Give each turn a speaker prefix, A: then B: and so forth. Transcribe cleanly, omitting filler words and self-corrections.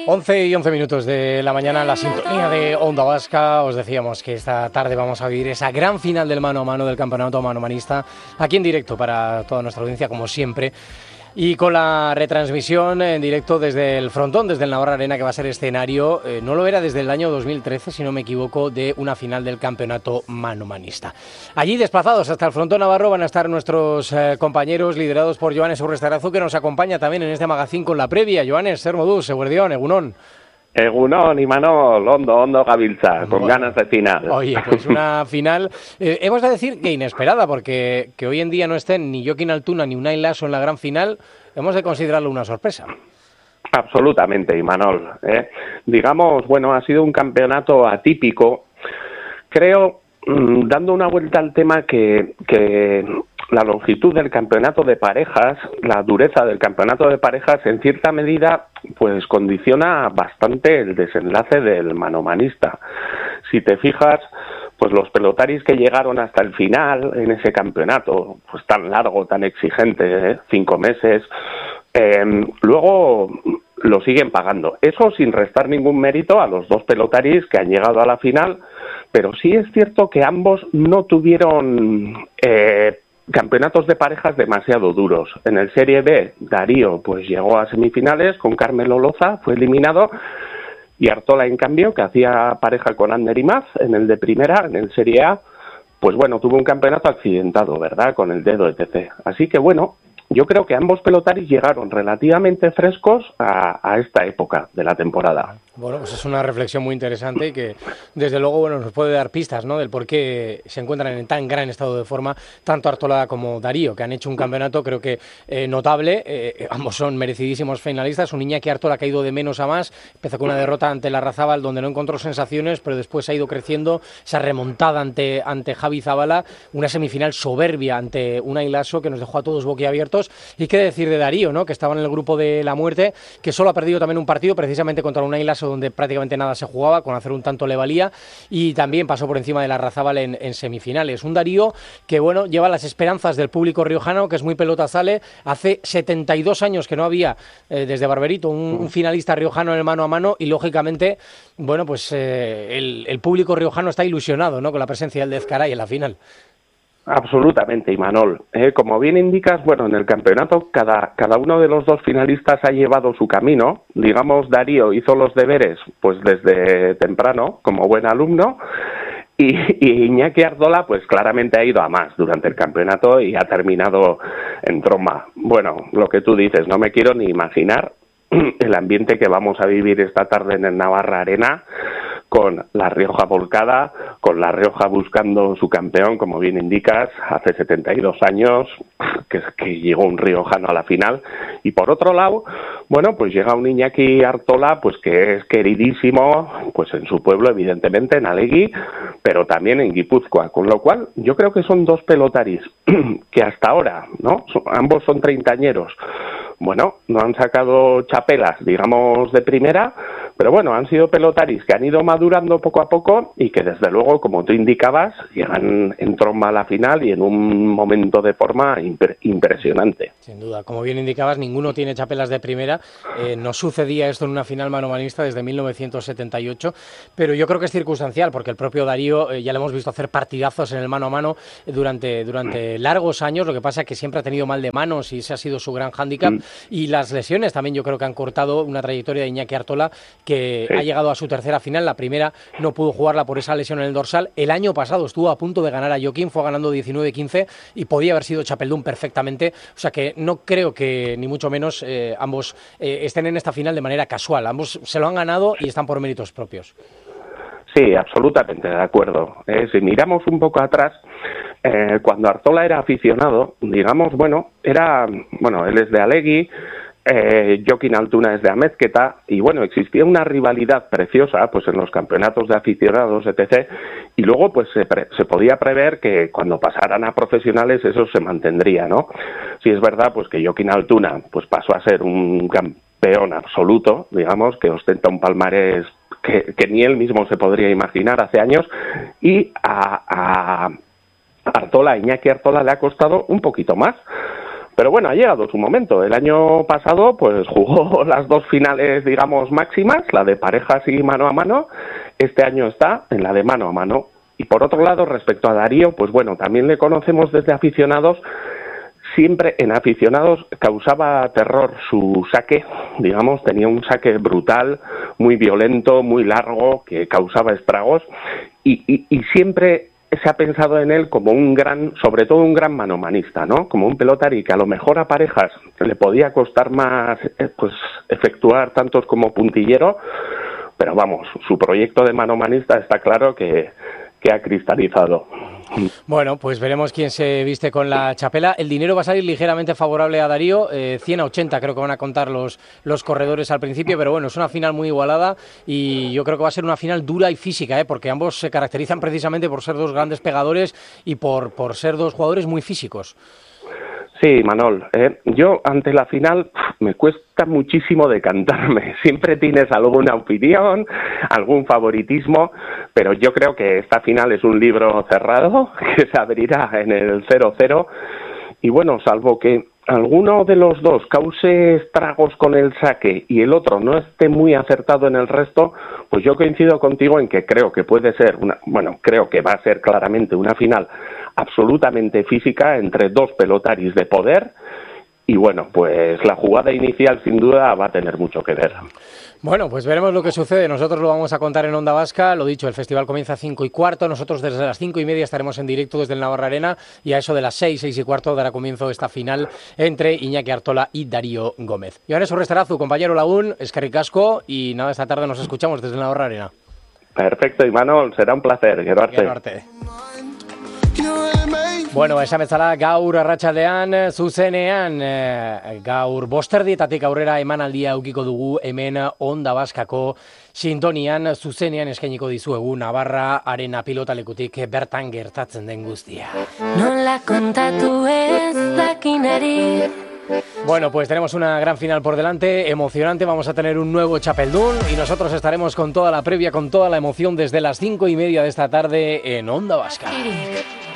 A: 11:11 de la mañana, la sintonía de Onda Vasca. Os decíamos que esta tarde vamos a vivir esa gran final del mano a mano del campeonato manomanista, aquí en directo para toda nuestra audiencia, como siempre, y con la retransmisión en directo desde el frontón, desde el Navarra Arena, que va a ser escenario, no lo era desde el año 2013, si no me equivoco, de una final del campeonato manomanista. Allí, desplazados hasta el frontón navarro, van a estar nuestros compañeros, liderados por Joanes Urrestarazu, que nos acompaña también en este magazín con la previa. Joanes, zer moduz, eguerdión, egunon.
B: Egunon, Imanol, ondo gabiltza, con ganas de final.
A: Oye, pues una final, hemos de decir que inesperada, porque que hoy en día no estén ni Jokin Altuna ni Unai Laso en la gran final, hemos de considerarlo una sorpresa.
B: Absolutamente, Imanol. Digamos, bueno, ha sido un campeonato atípico. Creo, dando una vuelta al tema, que la longitud del campeonato de parejas, la dureza del campeonato de parejas, en cierta medida, pues condiciona bastante el desenlace del manomanista. Si te fijas, pues los pelotaris que llegaron hasta el final en ese campeonato, pues tan largo, tan exigente, 5 meses, luego lo siguen pagando. Eso sin restar ningún mérito a los dos pelotaris que han llegado a la final, pero sí es cierto que ambos no tuvieron campeonatos de parejas demasiado duros. En el Serie B, Darío pues llegó a semifinales con Carmelo Loza, fue eliminado, y Artola, en cambio, que hacía pareja con Ander Imaz en el de primera, en el Serie A, pues bueno, tuvo un campeonato accidentado, ¿verdad?, con el dedo, etc. Así que bueno, yo creo que ambos pelotaris llegaron relativamente frescos a esta época de la temporada.
A: Bueno, pues es una reflexión muy interesante y que, desde luego, bueno, nos puede dar pistas, ¿no?, del por qué se encuentran en tan gran estado de forma tanto Artola como Darío, que han hecho un campeonato, creo que notable. Ambos son merecidísimos finalistas. Un Iñaki Artola ha caído de menos a más. Empezó con una derrota ante Larrazábal, donde no encontró sensaciones, pero después ha ido creciendo. Esa remontada ante Javi Zabala, una semifinal soberbia ante Unai Laso, que nos dejó a todos boquiabiertos. Y qué decir de Darío, ¿no?, que estaba en el grupo de la muerte, que solo ha perdido también un partido, precisamente contra Unai Laso, donde prácticamente nada se jugaba, con hacer un tanto le valía, y también pasó por encima de Larrazábal en semifinales. Un Darío que, bueno, lleva las esperanzas del público riojano, que es muy pelota sale. Hace 72 años que no había, desde Barberito, un finalista riojano en el mano a mano, y lógicamente, bueno, pues el público riojano está ilusionado, ¿no?, con la presencia del Dezcaray en la final.
B: Absolutamente, Imanol. Como bien indicas, bueno, en el campeonato cada uno de los dos finalistas ha llevado su camino. Digamos, Darío hizo los deberes pues desde temprano, como buen alumno, y Iñaki Artola pues claramente ha ido a más durante el campeonato y ha terminado en tromba. Bueno, lo que tú dices, no me quiero ni imaginar el ambiente que vamos a vivir esta tarde en el Navarra Arena, con La Rioja volcada, con La Rioja buscando su campeón, como bien indicas, hace 72 años que llegó un riojano a la final. Y por otro lado, bueno, pues llega un Iñaki Artola, pues que es queridísimo, pues en su pueblo, evidentemente, en Alegui, pero también en Guipúzcoa, con lo cual yo creo que son dos pelotaris que hasta ahora, ¿no?, ambos son treintañeros. Bueno, no han sacado chapelas, digamos, de primera, pero bueno, han sido pelotaris que han ido madurando poco a poco y que, desde luego, como tú indicabas, llegan en tromba a la final y en un momento de forma impresionante.
A: Sin duda, como bien indicabas, ninguno tiene chapelas de primera. No sucedía esto en una final manomanista desde 1978, pero yo creo que es circunstancial, porque el propio Darío ya le hemos visto hacer partidazos en el mano a mano durante largos años. Lo que pasa es que siempre ha tenido mal de manos y ese ha sido su gran hándicap. Y las lesiones también yo creo que han cortado una trayectoria de Iñaki Artola, que ha llegado a su tercera final. La primera no pudo jugarla por esa lesión en el dorsal. El año pasado estuvo a punto de ganar a Jokin, fue ganando 19-15 y podía haber sido chapeldún perfectamente. O sea que no creo que, ni mucho menos, ambos estén en esta final de manera casual. Ambos se lo han ganado y están por méritos propios.
B: Sí, absolutamente de acuerdo. Si miramos un poco atrás, cuando Artola era aficionado, digamos, él es de Alegui, Jokin Altuna es de Amezqueta, y bueno, existía una rivalidad preciosa pues en los campeonatos de aficionados, etc., y luego pues se podía prever que cuando pasaran a profesionales eso se mantendría, ¿no? Sí, es verdad pues que Jokin Altuna pues pasó a ser un campeón absoluto, digamos, que ostenta un palmarés que ni él mismo se podría imaginar hace años, y a Iñaki Artola le ha costado un poquito más, Pero bueno, ha llegado su momento. El año pasado pues jugó las dos finales, digamos, máximas, la de parejas y mano a mano. Este año está en la de mano a mano. Y por otro lado, respecto a Darío, pues bueno, también le conocemos desde aficionados. Siempre en aficionados causaba terror su saque, digamos, tenía un saque brutal, muy violento, muy largo, que causaba estragos, y siempre se ha pensado en él como un gran, sobre todo un gran manomanista, ¿no? Como un pelotari que a lo mejor a parejas le podía costar más pues efectuar tantos como puntillero, pero vamos, su proyecto de manomanista está claro que ha cristalizado.
A: Bueno, pues veremos quién se viste con la chapela. El dinero va a salir ligeramente favorable a Darío, 100-80 creo que van a contar los corredores al principio, pero bueno, es una final muy igualada y yo creo que va a ser una final dura y física, porque ambos se caracterizan precisamente por ser dos grandes pegadores y por ser dos jugadores muy físicos.
B: Sí, Manol, yo ante la final me cuesta muchísimo decantarme. Siempre tienes alguna opinión, algún favoritismo, pero yo creo que esta final es un libro cerrado que se abrirá en el 0-0 y bueno, salvo que alguno de los dos cause estragos con el saque y el otro no esté muy acertado en el resto, pues yo coincido contigo en que creo que puede ser creo que va a ser claramente una final absolutamente física entre dos pelotaris de poder y bueno, pues la jugada inicial sin duda va a tener mucho que ver.
A: Bueno, pues veremos lo que sucede. Nosotros lo vamos a contar en Onda Vasca. Lo dicho, el festival comienza a 5:15. Nosotros desde las 5:30 estaremos en directo desde el Navarra Arena y a eso de las 6:15 dará comienzo esta final entre Iñaki Artola y Darío Gómez. Joanes Urrestarazu, compañero Lagún, eskerrik asko y nada, esta tarde nos escuchamos desde el Navarra Arena.
B: Perfecto, Imanol, será un placer. Gero arte.
A: Bueno, esan bezala gaur arratsaldean zuzenean gaur 5:00 aurrera emanaldia edukiko dugu hemen Onda Baskako sintonian zuzenean eskainiko dizuegu Navarra Arena pilotalekutik bertan gertatzen den guztia. Nola kontatu ez dakinari. Bueno, pues tenemos una gran final por delante, emocionante, vamos a tener un nuevo chapeldún y nosotros estaremos con toda la previa, con toda la emoción desde las 5:30 de esta tarde en Onda Vasca.